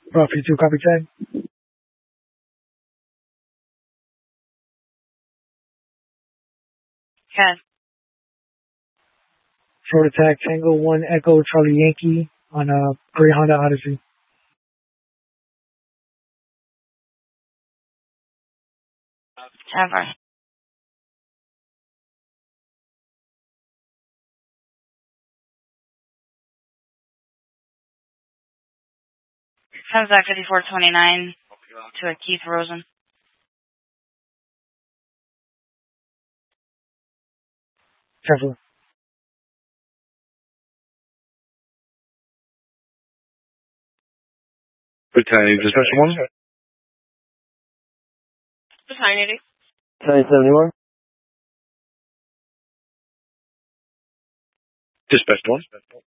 Roughly 2, copy 10. Okay. Short attack, Tango 1, Echo, Charlie Yankee on a gray Honda Odyssey. Ever. Comes back 5429 to a Keith Rosen. Careful. Battalion, Dispatch 1. Battalion 80. Battalion 71. Dispatch 1.